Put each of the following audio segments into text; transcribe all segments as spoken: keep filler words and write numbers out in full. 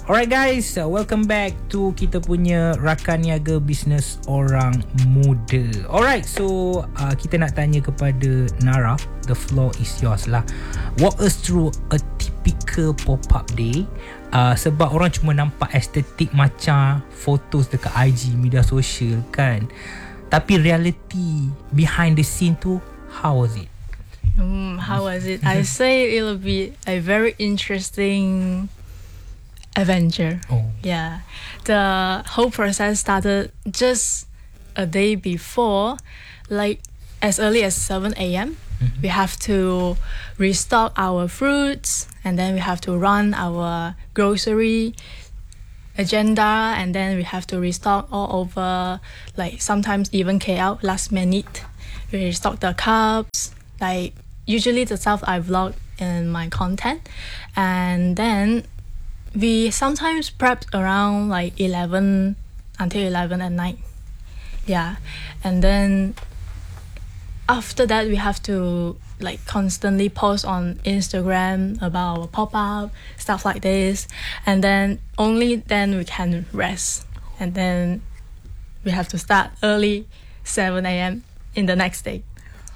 Alright guys, uh, welcome back to kita punya Rakan Niaga Bisnes Orang Muda. Alright, so uh, kita nak tanya kepada Nara. The floor is yours lah. Walk us through a typical pop-up day. uh, Sebab orang cuma nampak estetik macam photos dekat I G, media sosial kan. Tapi reality behind the scene tu, how was it? Mm, how was it? I say it'll be a very interesting adventure. Oh. Yeah. The whole process started just a day before, like as early as seven a.m. Mm-hmm. We have to restock our fruits, and then we have to run our grocery agenda, and then we have to restock all over, like sometimes even K L last minute. We restock the cups, like usually the stuff I vlog in my content, and then we sometimes prep around like eleven until eleven at night. Yeah. And then after that, we have to like constantly post on Instagram about our pop-up, stuff like this. And then only then we can rest. And then we have to start early, seven a.m. in the next day.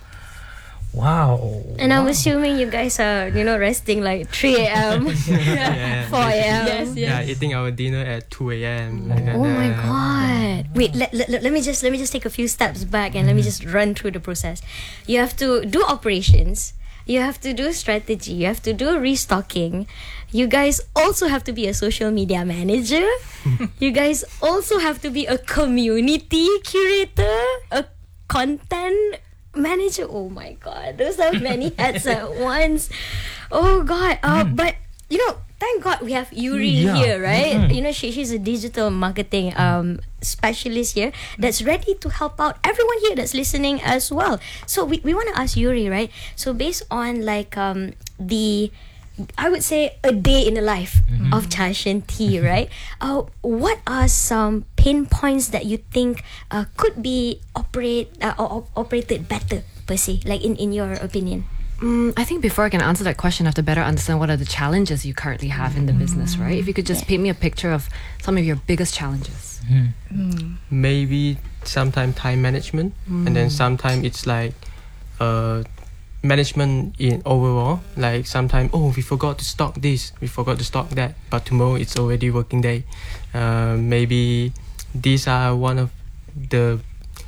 Wow. And wow. I'm assuming you guys are, you know, resting like three a.m. Yeah. four a.m. Yes, yes. Yeah, eating our dinner at two a.m. Like that. Oh my Yeah. god. Wait, let, let, let me just let me just take a few steps back and let me just run through the process. You have to do operations, you have to do strategy, you have to do restocking. You guys also have to be a social media manager. You guys also have to be a community curator, a content manager. Oh my god, those are many hats at once. Oh god. Uh, mm. But you know, thank God we have Yuri Yeah. here, right? Mm-hmm. You know, she she's a digital marketing um specialist here that's ready to help out everyone here that's listening as well. So we, we want to ask Yuri, right? So based on like um the I would say a day in the life mm-hmm. of Cha Shin Tea, right? Uh, what are some pain points that you think uh, could be operate uh, or, or operated better per se, like in, in your opinion? Mm, I think before I can answer that question, I have to better understand what are the challenges you currently have in the business, right? If you could just Yeah. paint me a picture of some of your biggest challenges. Mm. Maybe sometimes time management, and then sometimes it's like uh, management in overall. Like sometimes, oh, we forgot to stock this, we forgot to stock that, but tomorrow it's already working day. Uh, maybe these are one of the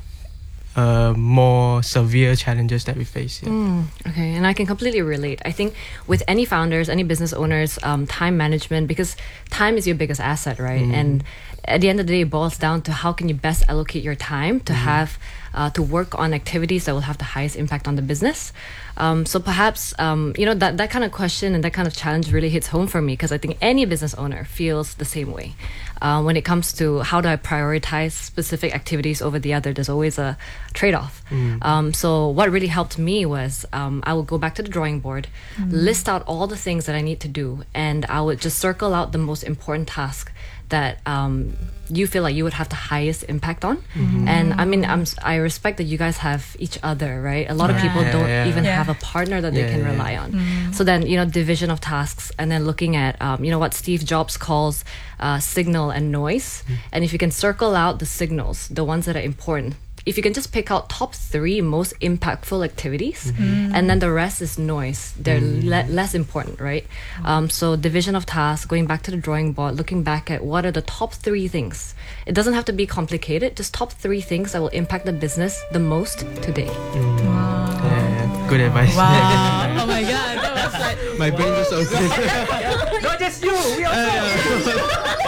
uh, more severe challenges that we face. Yeah. Mm, okay, and I can completely relate. I think with any founders, any business owners, um, time management, because time is your biggest asset, right? Mm. And at the end of the day, it boils down to how can you best allocate your time to have uh, to work on activities that will have the highest impact on the business. Um, so perhaps um, you know that that kind of question and that kind of challenge really hits home for me, because I think any business owner feels the same way. Uh, when it comes to how do I prioritize specific activities over the other, there's always a trade-off. Mm. Um, so what really helped me was um, I would go back to the drawing board, list out all the things that I need to do, and I would just circle out the most important task that um, you feel like you would have the highest impact on. Mm-hmm. And I mean, I'm, I respect that you guys have each other, right? A lot of Yeah. people don't Yeah, yeah. even Yeah. have a partner that they Yeah, can yeah. rely on. So then, you know, division of tasks, and then looking at, um, you know, what Steve Jobs calls uh, signal and noise. And if you can circle out the signals, the ones that are important, if you can just pick out top three most impactful activities, and then the rest is noise, they're le- less important, right? Um, so division of tasks, going back to the drawing board, looking back at what are the top three things. It doesn't have to be complicated, just top three things that will impact the business the most today. Yeah, yeah. Good advice. Wow. Oh my god, that was like My brain just opened. Not just you, we also.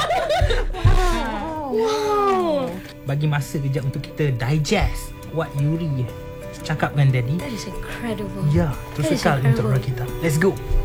Wow. Bagi masa kejap untuk kita digest what Yuri cakapkan tadi. That is incredible. Ya, terus That is sekal untuk incredible. orang kita. Let's go.